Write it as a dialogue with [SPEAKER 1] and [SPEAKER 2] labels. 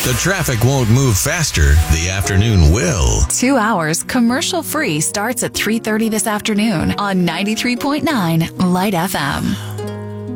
[SPEAKER 1] The traffic won't move faster. The afternoon will.
[SPEAKER 2] 2 hours commercial free starts at 3:30 this afternoon on 93.9 Light FM.